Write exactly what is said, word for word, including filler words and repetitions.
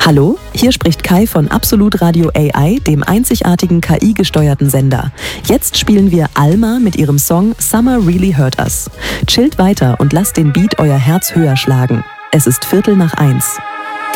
Hallo, hier spricht Kai von Absolut Radio A I, dem einzigartigen K I-gesteuerten Sender. Jetzt spielen wir Alma mit ihrem Song Summer Really Hurt Us. Chillt weiter und lasst den Beat euer Herz höher schlagen. Es ist Viertel nach eins.